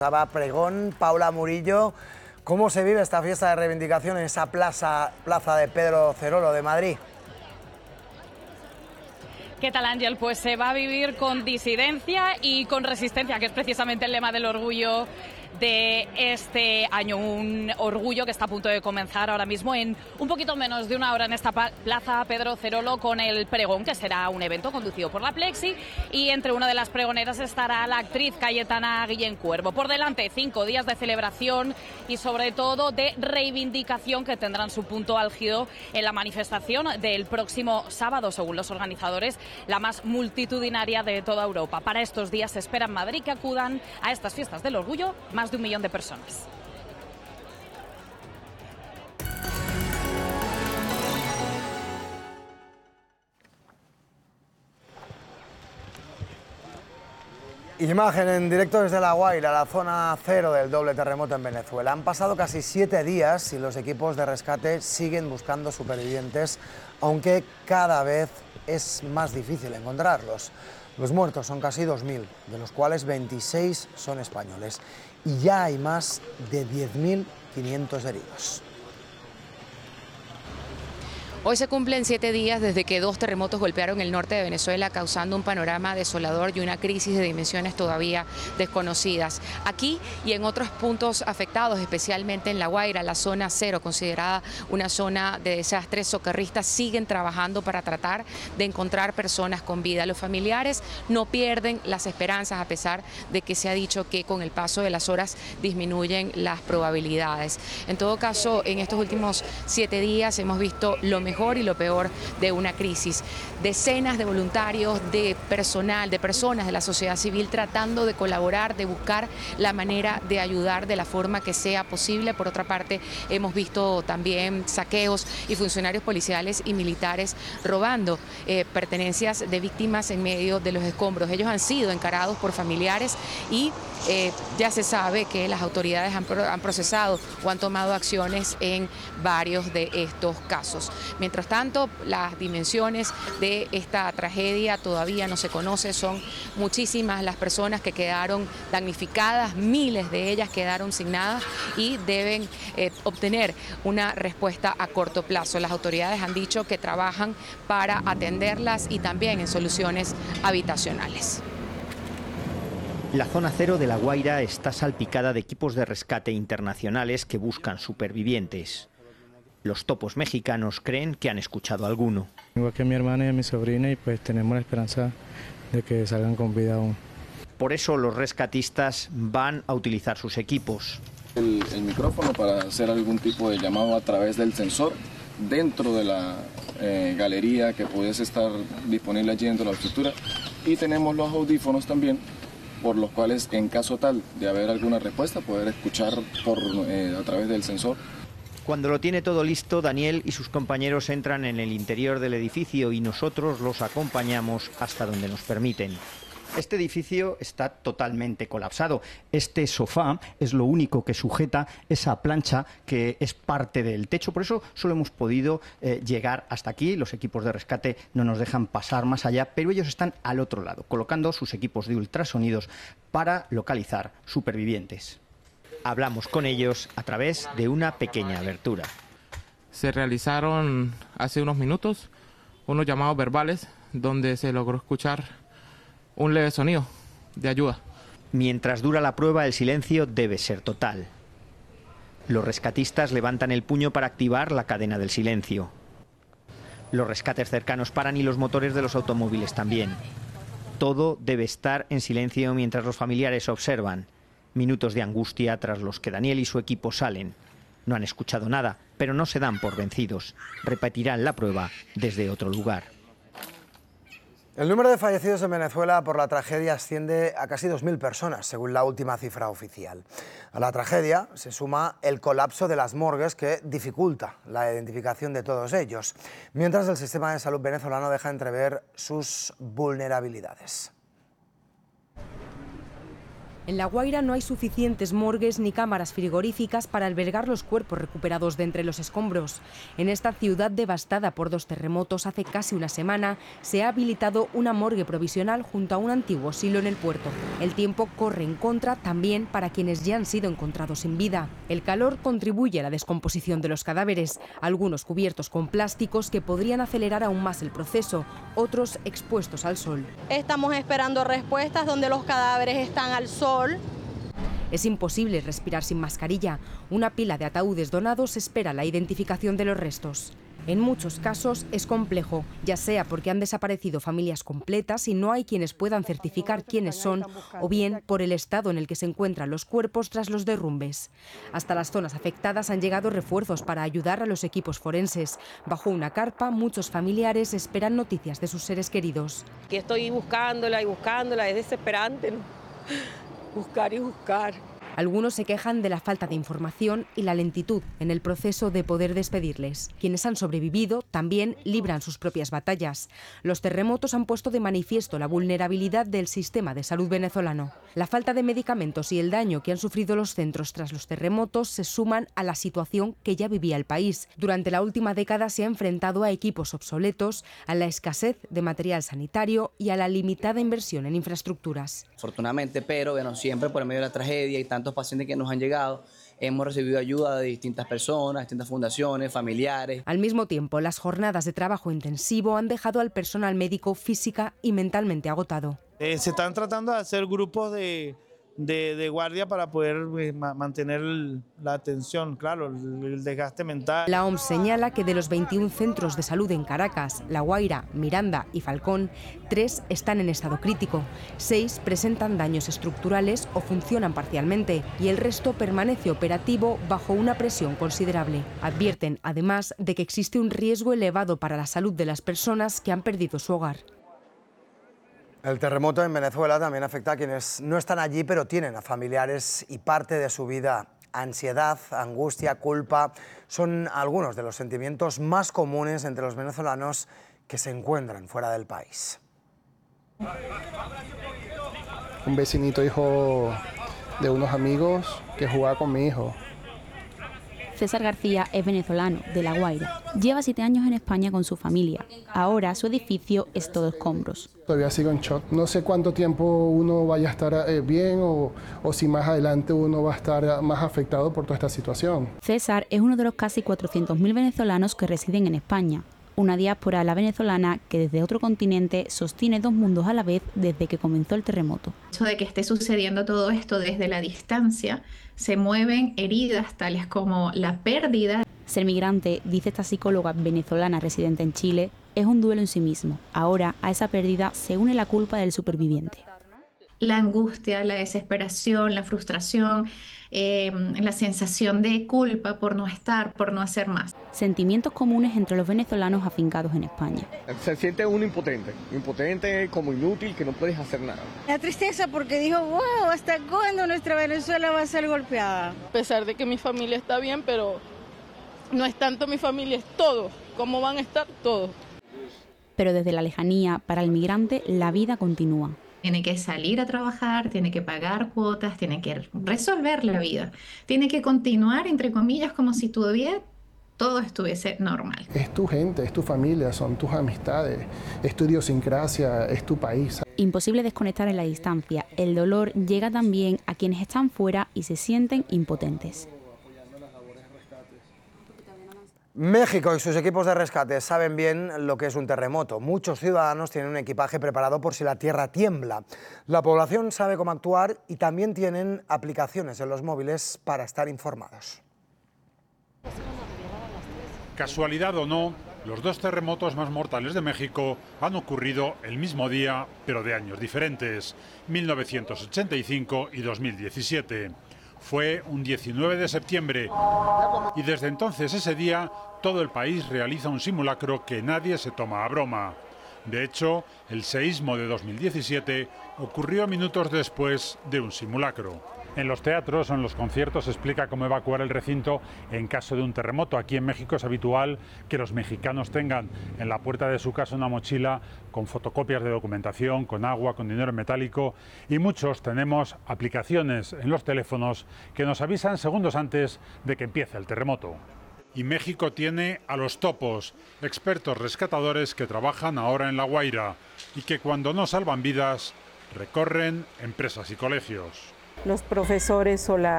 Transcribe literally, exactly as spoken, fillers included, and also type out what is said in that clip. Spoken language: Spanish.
Estaba Pregón, Paula Murillo. ¿Cómo se vive esta fiesta de reivindicación en esa plaza, plaza de Pedro Cerolo de Madrid? ¿Qué tal, Ángel? Pues se va a vivir con disidencia y con resistencia, que es precisamente el lema del orgullo de este año. Un orgullo que está a punto de comenzar ahora mismo en un poquito menos de una hora en esta plaza Pedro Cerolo con el pregón, que será un evento conducido por la Plexi, y entre una de las pregoneras estará la actriz Cayetana Guillén Cuervo. Por delante, cinco días de celebración y sobre todo de reivindicación que tendrán su punto álgido en la manifestación del próximo sábado, según los organizadores, la más multitudinaria de toda Europa. Para estos días se espera en Madrid que acudan a estas fiestas del orgullo más de un millón de personas. Imagen en directo desde La Guaira, la zona cero del doble terremoto en Venezuela. Han pasado casi siete días y los equipos de rescate siguen buscando supervivientes, aunque cada vez es más difícil encontrarlos. Los muertos son casi dos mil, de los cuales veintiséis son españoles, y ya hay más de diez mil quinientos heridos. Hoy se cumplen siete días desde que dos terremotos golpearon el norte de Venezuela, causando un panorama desolador y una crisis de dimensiones todavía desconocidas. Aquí y en otros puntos afectados, especialmente en La Guaira, la zona cero, considerada una zona de desastres, socorristas siguen trabajando para tratar de encontrar personas con vida. Los familiares no pierden las esperanzas, a pesar de que se ha dicho que con el paso de las horas disminuyen las probabilidades. En todo caso, en estos últimos siete días hemos visto lo mejor mejor y lo peor de una crisis. Decenas de voluntarios, de personal, de personas de la sociedad civil tratando de colaborar, de buscar la manera de ayudar de la forma que sea posible. Por otra parte, hemos visto también saqueos y funcionarios policiales y militares robando eh, pertenencias de víctimas en medio de los escombros. Ellos han sido encarados por familiares y eh, ya se sabe que las autoridades han, han procesado o han tomado acciones en varios de estos casos. Mientras tanto, las dimensiones de esta tragedia todavía no se conocen. Son muchísimas las personas que quedaron damnificadas, miles de ellas quedaron sin nada y deben eh, obtener una respuesta a corto plazo. Las autoridades han dicho que trabajan para atenderlas y también en soluciones habitacionales. La zona cero de La Guaira está salpicada de equipos de rescate internacionales que buscan supervivientes. Los topos mexicanos creen que han escuchado a alguno. Tengo aquí a mi hermana y a mi sobrina y pues tenemos la esperanza de que salgan con vida aún. Por eso los rescatistas van a utilizar sus equipos. El, el micrófono para hacer algún tipo de llamado a través del sensor dentro de la eh, galería que pudiese estar disponible allí dentro de la estructura. Y tenemos los audífonos también, por los cuales en caso tal de haber alguna respuesta poder escuchar por, eh, a través del sensor. Cuando lo tiene todo listo, Daniel y sus compañeros entran en el interior del edificio y nosotros los acompañamos hasta donde nos permiten. Este edificio está totalmente colapsado. Este sofá es lo único que sujeta esa plancha que es parte del techo. Por eso solo hemos podido eh, llegar hasta aquí. Los equipos de rescate no nos dejan pasar más allá, pero ellos están al otro lado, colocando sus equipos de ultrasonidos para localizar supervivientes. Hablamos con ellos a través de una pequeña abertura. Se realizaron hace unos minutos unos llamados verbales donde se logró escuchar un leve sonido de ayuda. Mientras dura la prueba, el silencio debe ser total. Los rescatistas levantan el puño para activar la cadena del silencio. Los rescates cercanos paran y los motores de los automóviles también. Todo debe estar en silencio mientras los familiares observan. Minutos de angustia tras los que Daniel y su equipo salen. No han escuchado nada, pero no se dan por vencidos. Repetirán la prueba desde otro lugar. El número de fallecidos en Venezuela por la tragedia asciende a casi dos mil personas, según la última cifra oficial. A la tragedia se suma el colapso de las morgues que dificulta la identificación de todos ellos, mientras el sistema de salud venezolano deja entrever sus vulnerabilidades. En La Guaira no hay suficientes morgues ni cámaras frigoríficas para albergar los cuerpos recuperados de entre los escombros. En esta ciudad devastada por dos terremotos hace casi una semana, se ha habilitado una morgue provisional junto a un antiguo silo en el puerto. El tiempo corre en contra también para quienes ya han sido encontrados sin vida. El calor contribuye a la descomposición de los cadáveres, algunos cubiertos con plásticos que podrían acelerar aún más el proceso, otros expuestos al sol. Estamos esperando respuestas donde los cadáveres están al sol. Es imposible respirar sin mascarilla. Una pila de ataúdes donados espera la identificación de los restos. En muchos casos es complejo, ya sea porque han desaparecido familias completas y no hay quienes puedan certificar quiénes son, o bien por el estado en el que se encuentran los cuerpos tras los derrumbes. Hasta las zonas afectadas han llegado refuerzos para ayudar a los equipos forenses. Bajo una carpa, muchos familiares esperan noticias de sus seres queridos. Que estoy buscándola y buscándola, es desesperante, ¿no? Buscar y buscar. Algunos se quejan de la falta de información y la lentitud en el proceso de poder despedirles. Quienes han sobrevivido también libran sus propias batallas. Los terremotos han puesto de manifiesto la vulnerabilidad del sistema de salud venezolano. La falta de medicamentos y el daño que han sufrido los centros tras los terremotos se suman a la situación que ya vivía el país. Durante la última década se ha enfrentado a equipos obsoletos, a la escasez de material sanitario y a la limitada inversión en infraestructuras. Afortunadamente, pero bueno, siempre por medio de la tragedia y tantos pacientes que nos han llegado, hemos recibido ayuda de distintas personas, distintas fundaciones, familiares. Al mismo tiempo, las jornadas de trabajo intensivo han dejado al personal médico física y mentalmente agotado. Eh, se están tratando de hacer grupos de, de, de guardia para poder eh, mantener el, la atención, claro, el, el desgaste mental. La O M S señala que de los veintiún centros de salud en Caracas, La Guaira, Miranda y Falcón, tres están en estado crítico, seis presentan daños estructurales o funcionan parcialmente y el resto permanece operativo bajo una presión considerable. Advierten, además, de que existe un riesgo elevado para la salud de las personas que han perdido su hogar. El terremoto en Venezuela también afecta a quienes no están allí, pero tienen a familiares y parte de su vida. Ansiedad, angustia, culpa son algunos de los sentimientos más comunes entre los venezolanos que se encuentran fuera del país. Un vecinito hijo de unos amigos que jugaba con mi hijo. César García es venezolano, de La Guaira. Lleva siete años en España con su familia. Ahora su edificio es todo escombros. Todavía sigo en shock. No sé cuánto tiempo uno vaya a estar eh, bien o, o si más adelante uno va a estar más afectado por toda esta situación. César es uno de los casi cuatrocientos mil venezolanos que residen en España. Una diáspora, la venezolana, que desde otro continente sostiene dos mundos a la vez desde que comenzó el terremoto. El hecho de que esté sucediendo todo esto desde la distancia, se mueven heridas tales como la pérdida. Ser migrante, dice esta psicóloga venezolana residente en Chile, es un duelo en sí mismo. Ahora a esa pérdida se une la culpa del superviviente. La angustia, la desesperación, la frustración, eh, la sensación de culpa por no estar, por no hacer más. Sentimientos comunes entre los venezolanos afincados en España. Se siente uno impotente, impotente como inútil, que no puedes hacer nada. La tristeza porque dijo, wow, ¿hasta cuándo nuestra Venezuela va a ser golpeada? A pesar de que mi familia está bien, pero no es tanto mi familia, es todo. ¿Cómo van a estar todos? Pero desde la lejanía, para el migrante, la vida continúa. Tiene que salir a trabajar, tiene que pagar cuotas, tiene que resolver la vida. Tiene que continuar, entre comillas, como si todavía todo estuviese normal. Es tu gente, es tu familia, son tus amistades, es tu idiosincrasia, es tu país. Imposible desconectar en la distancia. El dolor llega también a quienes están fuera y se sienten impotentes. México y sus equipos de rescate saben bien lo que es un terremoto. Muchos ciudadanos tienen un equipaje preparado por si la tierra tiembla. La población sabe cómo actuar y también tienen aplicaciones en los móviles para estar informados. Casualidad o no, los dos terremotos más mortales de México han ocurrido el mismo día, pero de años diferentes, mil novecientos ochenta y cinco y dos mil diecisiete. Fue un diecinueve de septiembre y desde entonces ese día todo el país realiza un simulacro que nadie se toma a broma. De hecho, el seísmo de dos mil diecisiete ocurrió minutos después de un simulacro. En los teatros o en los conciertos se explica cómo evacuar el recinto en caso de un terremoto. Aquí en México es habitual que los mexicanos tengan en la puerta de su casa una mochila con fotocopias de documentación, con agua, con dinero metálico, y muchos tenemos aplicaciones en los teléfonos que nos avisan segundos antes de que empiece el terremoto. Y México tiene a los topos, expertos rescatadores que trabajan ahora en La Guaira y que cuando no salvan vidas recorren empresas y colegios. Los profesores o la